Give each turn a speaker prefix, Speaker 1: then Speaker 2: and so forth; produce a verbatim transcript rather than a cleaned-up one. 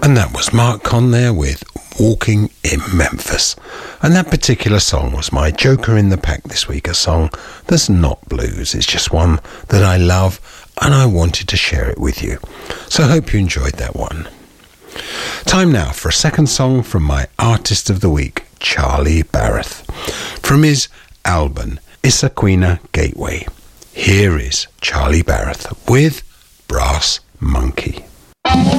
Speaker 1: And that was Mark Conn there with Walking in Memphis. And that particular song was my Joker in the Pack this week, a song that's not blues. It's just one that I love and I wanted to share it with you. So I hope you enjoyed that one. Time now for a second song from my artist of the week, Charlie Barrett, from his album Issaquena Gateway. Here is Charlie Barrett with Brass Monkey.